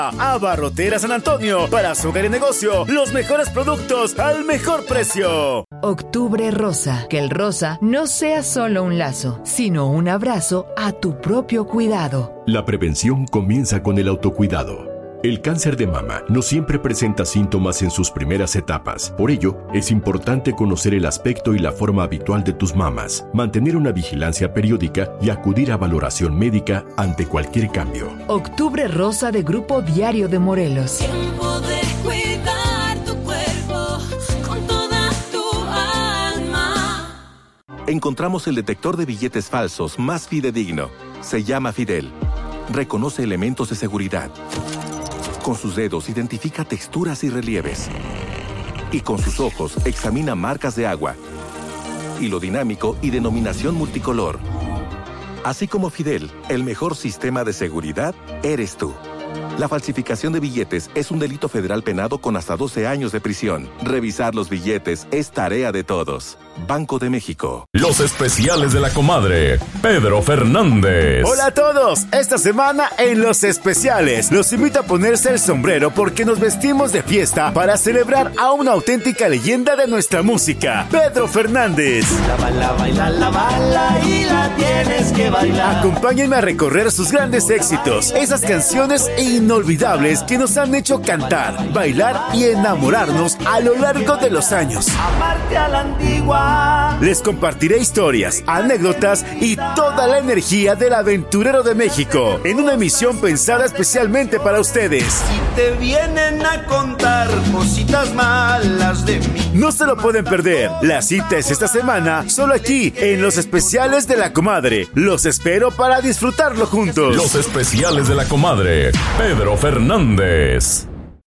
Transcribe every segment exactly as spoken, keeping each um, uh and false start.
Abarrotera San Antonio, para su hogar y negocio, los mejores productos al mejor precio. Octubre Rosa, que el rosa no sea solo un lazo, sino un abrazo a tu propio cuidado. La prevención comienza con el autocuidado. El cáncer de mama no siempre presenta síntomas en sus primeras etapas. Por ello, es importante conocer el aspecto y la forma habitual de tus mamas, mantener una vigilancia periódica y acudir a valoración médica ante cualquier cambio. Octubre Rosa de Grupo Diario de Morelos. Tiempo de cuidar tu cuerpo con toda tu alma. Encontramos el detector de billetes falsos más fidedigno. Se llama Fidel. Reconoce elementos de seguridad. Con sus dedos identifica texturas y relieves. Y con sus ojos examina marcas de agua, hilo dinámico y denominación multicolor. Así como Fidel, el mejor sistema de seguridad eres tú. La falsificación de billetes es un delito federal penado con hasta doce años de prisión. Revisar los billetes es tarea de todos. Banco de México. Los especiales de la comadre, Pedro Fernández. Hola a todos, esta semana en Los Especiales los invito a ponerse el sombrero porque nos vestimos de fiesta para celebrar a una auténtica leyenda de nuestra música, Pedro Fernández. La bala, baila, la bala y la tienes que bailar. Acompáñenme a recorrer sus grandes éxitos, esas canciones inolvidables que nos han hecho cantar, bailar y enamorarnos a lo largo de los años. Amarte a la antigua. Les compartiré historias, anécdotas y toda la energía del aventurero de México en una emisión pensada especialmente para ustedes. Si te vienen a contar cositas malas de mí, no se lo pueden perder. La cita es esta semana, solo aquí en Los Especiales de la Comadre. Los espero para disfrutarlo juntos. Los especiales de la comadre, Pedro Fernández.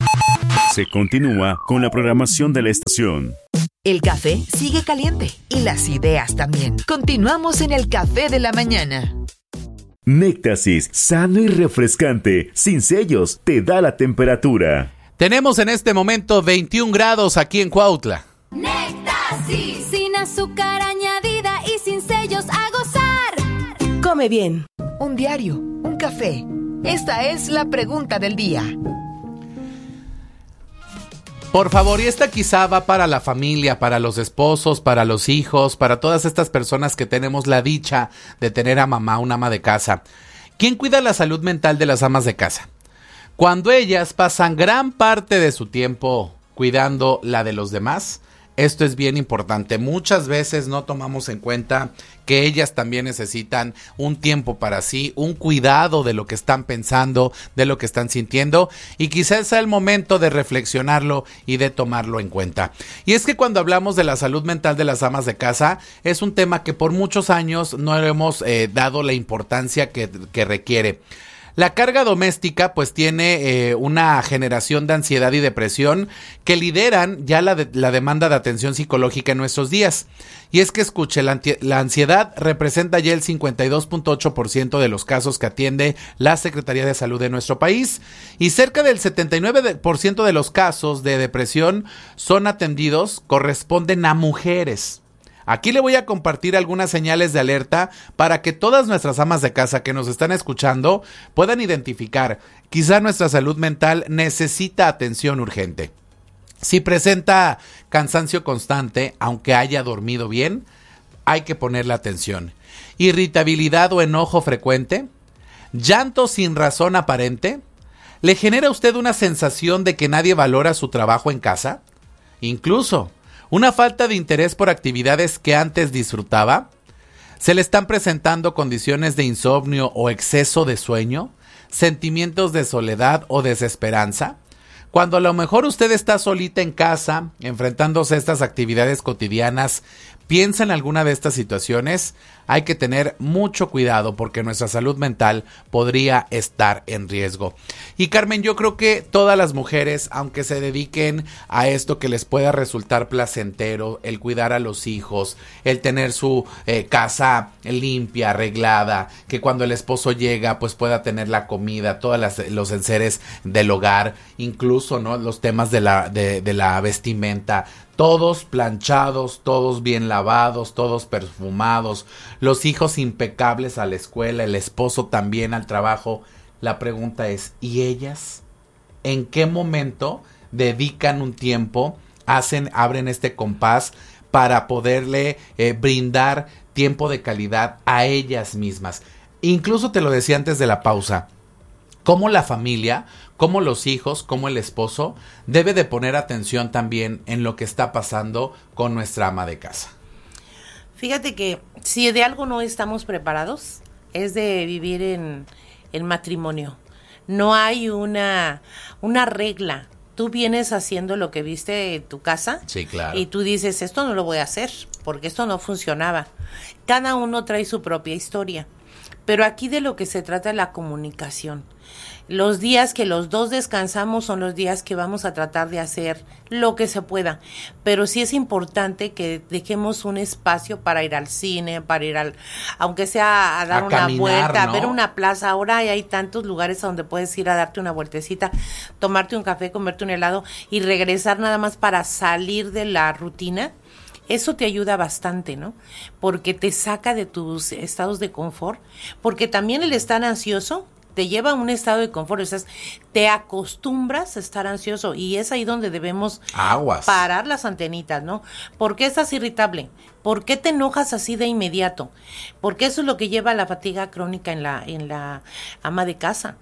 Se continúa con la programación de la estación. El café sigue caliente y las ideas también. Continuamos en el Café de la Mañana. Néctasis, sano y refrescante, sin sellos, te da la temperatura. Tenemos en este momento veintiún grados aquí en Cuautla. Néctasis, sin azúcar añadida y sin sellos, a gozar. Come bien. Un diario, un café. Esta es la pregunta del día. Por favor, y esta quizá va para la familia, para los esposos, para los hijos, para todas estas personas que tenemos la dicha de tener a mamá, una ama de casa. ¿Quién cuida la salud mental de las amas de casa? Cuando ellas pasan gran parte de su tiempo cuidando la de los demás, esto es bien importante. Muchas veces no tomamos en cuenta que ellas también necesitan un tiempo para sí, un cuidado de lo que están pensando, de lo que están sintiendo, y quizás sea el momento de reflexionarlo y de tomarlo en cuenta. Y es que cuando hablamos de la salud mental de las amas de casa, es un tema que por muchos años no le hemos eh, dado la importancia que, que requiere. La carga doméstica pues tiene eh, una generación de ansiedad y depresión que lideran ya la, de, la demanda de atención psicológica en nuestros días. Y es que escuche, la, la ansiedad representa ya el cincuenta y dos punto ocho por ciento de los casos que atiende la Secretaría de Salud de nuestro país. Y cerca del setenta y nueve por ciento de los casos de depresión son atendidos, corresponden a mujeres. Aquí le voy a compartir algunas señales de alerta para que todas nuestras amas de casa que nos están escuchando puedan identificar. Quizá nuestra salud mental necesita atención urgente. Si presenta cansancio constante, aunque haya dormido bien, hay que ponerle atención. Irritabilidad o enojo frecuente, llanto sin razón aparente, ¿le genera a usted una sensación de que nadie valora su trabajo en casa? Incluso una falta de interés por actividades que antes disfrutaba. ¿Se le están presentando condiciones de insomnio o exceso de sueño? ¿Sentimientos de soledad o desesperanza? Cuando a lo mejor usted está solita en casa, enfrentándose a estas actividades cotidianas, piensa en alguna de estas situaciones, hay que tener mucho cuidado porque nuestra salud mental podría estar en riesgo. Y Carmen, yo creo que todas las mujeres, aunque se dediquen a esto que les pueda resultar placentero, el cuidar a los hijos, el tener su eh, casa limpia, arreglada, que cuando el esposo llega pues pueda tener la comida, todos los enseres del hogar, incluso no los temas de la, de, de la vestimenta, todos planchados, todos bien lavados, todos perfumados, los hijos impecables a la escuela, el esposo también al trabajo. La pregunta es, ¿y ellas? en qué momento dedican un tiempo, hacen, abren este compás para poderle eh, brindar tiempo de calidad a ellas mismas. Incluso te lo decía antes de la pausa, cómo la familia, cómo los hijos, cómo el esposo debe de poner atención también en lo que está pasando con nuestra ama de casa. Fíjate que si de algo no estamos preparados, es de vivir en el matrimonio. No hay una, una regla. Tú vienes haciendo lo que viste en tu casa. Sí, claro. Y tú dices, esto no lo voy a hacer, porque esto no funcionaba. Cada uno trae su propia historia. Pero aquí de lo que se trata es la comunicación. Los días que los dos descansamos son los días que vamos a tratar de hacer lo que se pueda. Pero sí es importante que dejemos un espacio para ir al cine, para ir al, aunque sea a dar A una caminar, vuelta, ¿no? a ver una plaza. Ahora hay tantos lugares a donde puedes ir a darte una vueltecita, tomarte un café, comerte un helado y regresar nada más para salir de la rutina. Eso te ayuda bastante, ¿no? Porque te saca de tus estados de confort, porque también el estar ansioso te lleva a un estado de confort, o sea, te acostumbras a estar ansioso y es ahí donde debemos Aguas. parar las antenitas, ¿no? ¿Por qué estás irritable? ¿Por qué te enojas así de inmediato? Porque eso es lo que lleva a la fatiga crónica en la, en la ama de casa.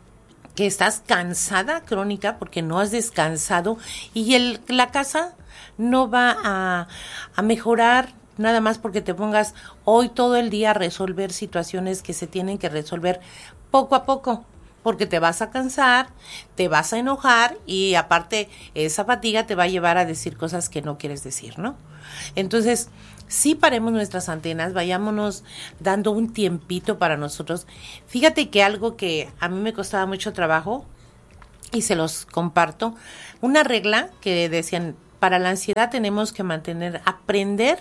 Que estás cansada crónica porque no has descansado y el, la casa no va a, a mejorar nada más porque te pongas hoy todo el día a resolver situaciones que se tienen que resolver poco a poco, porque te vas a cansar, te vas a enojar y aparte esa fatiga te va a llevar a decir cosas que no quieres decir, ¿no? Entonces, sí paremos nuestras antenas, vayámonos dando un tiempito para nosotros. Fíjate que algo que a mí me costaba mucho trabajo y se los comparto, una regla que decían, para la ansiedad tenemos que mantener, aprender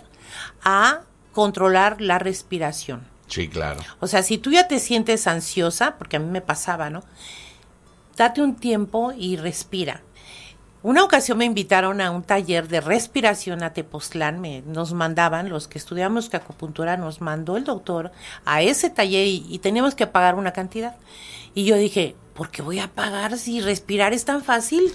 a controlar la respiración. Sí, claro. O sea, si tú ya te sientes ansiosa, porque a mí me pasaba, ¿no? Date un tiempo y respira. Una ocasión me invitaron a un taller de respiración a Tepoztlán, me, nos mandaban, los que estudiamos acupuntura, nos mandó el doctor a ese taller y, y teníamos que pagar una cantidad. Y yo dije, ¿por qué voy a pagar si respirar es tan fácil?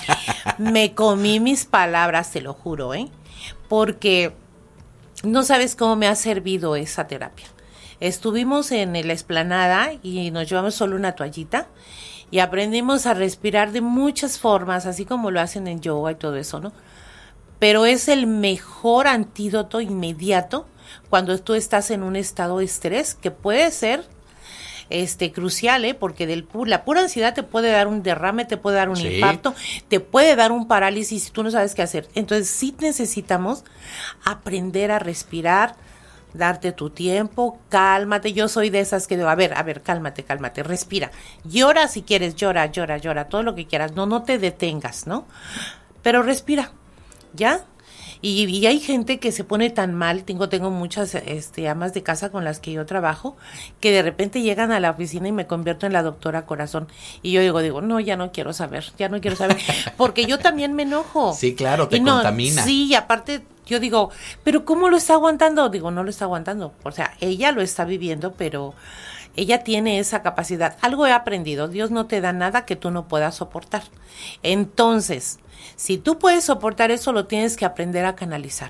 Me comí mis palabras, te lo juro, ¿eh? Porque no sabes cómo me ha servido esa terapia. Estuvimos en la explanada y nos llevamos solo una toallita y aprendimos a respirar de muchas formas, así como lo hacen en yoga y todo eso, ¿no? Pero es el mejor antídoto inmediato cuando tú estás en un estado de estrés, que puede ser este crucial, ¿eh? Porque del pu- la pura ansiedad te puede dar un derrame, te puede dar un Sí. infarto, te puede dar un parálisis si tú no sabes qué hacer. Entonces sí necesitamos aprender a respirar, darte tu tiempo, cálmate. Yo soy de esas que digo, a ver, a ver, cálmate, cálmate, respira. Llora si quieres, llora, llora, llora, todo lo que quieras. No, no te detengas, ¿no? Pero respira, ¿ya? Y, y hay gente que se pone tan mal, tengo, tengo muchas este, amas de casa con las que yo trabajo, que de repente llegan a la oficina y me convierto en la doctora corazón. Y yo digo, digo, no, ya no quiero saber, ya no quiero saber, porque yo también me enojo. Sí, claro, te Y no, contamina. Sí, y aparte yo digo, pero ¿cómo lo está aguantando? Digo, no lo está aguantando. O sea, ella lo está viviendo, pero ella tiene esa capacidad. Algo he aprendido, Dios no te da nada que tú no puedas soportar. Entonces, si tú puedes soportar eso, lo tienes que aprender a canalizar.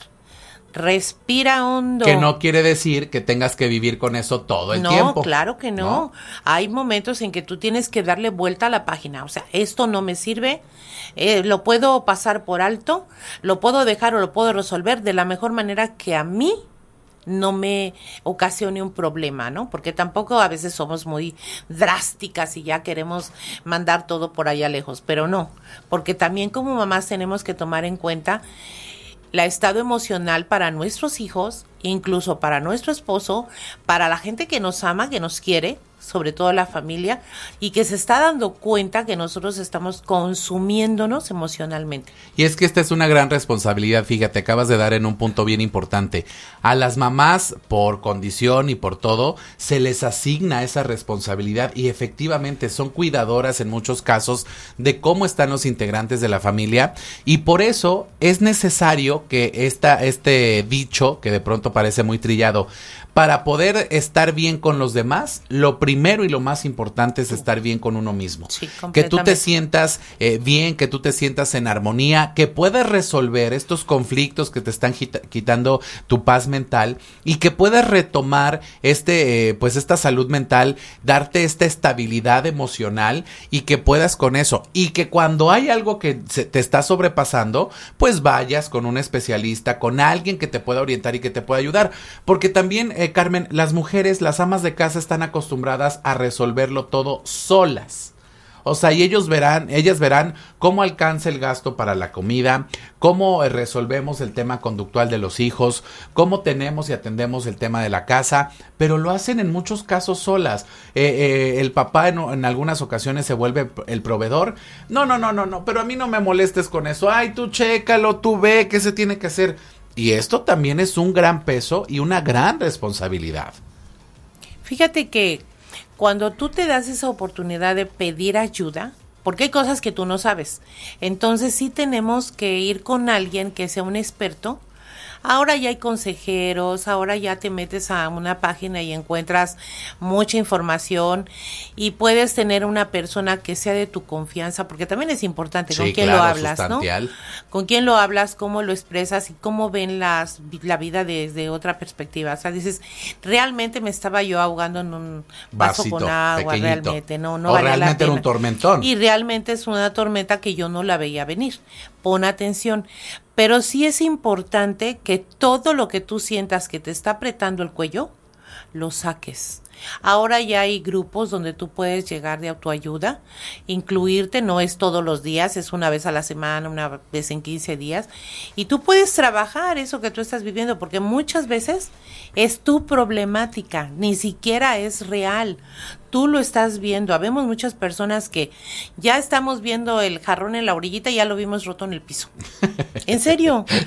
Respira hondo. Que no quiere decir que tengas que vivir con eso todo el no, tiempo. No, claro que no. no. Hay momentos en que tú tienes que darle vuelta a la página. O sea, esto no me sirve, eh, lo puedo pasar por alto, lo puedo dejar o lo puedo resolver de la mejor manera que a mí no me ocasione un problema, ¿no? Porque tampoco a veces somos muy drásticas y ya queremos mandar todo por allá lejos, pero no, porque también como mamás tenemos que tomar en cuenta el estado emocional para nuestros hijos, incluso para nuestro esposo, para la gente que nos ama, que nos quiere, sobre todo la familia, y que se está dando cuenta que nosotros estamos consumiéndonos emocionalmente. Y es que esta es una gran responsabilidad, fíjate, acabas de dar en un punto bien importante. A las mamás, por condición y por todo, se les asigna esa responsabilidad y efectivamente son cuidadoras en muchos casos de cómo están los integrantes de la familia y por eso es necesario que esta, este dicho, que de pronto parece muy trillado, para poder estar bien con los demás, lo primero primero y lo más importante es estar bien con uno mismo. Sí, que tú te sientas eh, bien, que tú te sientas en armonía, que puedas resolver estos conflictos que te están quitando tu paz mental y que puedas retomar este, eh, pues esta salud mental, darte esta estabilidad emocional y que puedas con eso. Y que cuando hay algo que se te está sobrepasando, pues vayas con un especialista, con alguien que te pueda orientar y que te pueda ayudar. Porque también, eh, Carmen, las mujeres, las amas de casa están acostumbradas a resolverlo todo solas. O sea, y ellos verán, ellas verán cómo alcanza el gasto para la comida, cómo eh, resolvemos el tema conductual de los hijos, cómo tenemos y atendemos el tema de la casa, pero lo hacen en muchos casos solas. Eh, eh, el papá en, en algunas ocasiones se vuelve el proveedor. No, no, no, no, no, pero a mí no me molestes con eso. Ay, tú chécalo, tú ve qué se tiene que hacer. Y esto también es un gran peso y una gran responsabilidad. Fíjate que cuando tú te das esa oportunidad de pedir ayuda, porque hay cosas que tú no sabes, entonces sí tenemos que ir con alguien que sea un experto. Ahora ya hay consejeros, ahora ya te metes a una página y encuentras mucha información y puedes tener una persona que sea de tu confianza, porque también es importante sí, con quién claro, lo hablas, sustancial. ¿no? Con quién lo hablas, cómo lo expresas y cómo ven las, la vida desde otra perspectiva. O sea, dices, realmente me estaba yo ahogando en un vaso Vasito, con agua, pequeñito. realmente, no, no o vale la realmente pena. era un tormentón. Y realmente es una tormenta que yo no la veía venir. Pon atención. Pero sí es importante que todo lo que tú sientas que te está apretando el cuello, lo saques. Ahora ya hay grupos donde tú puedes llegar de autoayuda, incluirte, no es todos los días, es una vez a la semana, una vez en quince días, y tú puedes trabajar eso que tú estás viviendo, porque muchas veces es tu problemática, ni siquiera es real. Tú lo estás viendo. Habemos muchas personas que ya estamos viendo el jarrón en la orillita y ya lo vimos roto en el piso. En serio.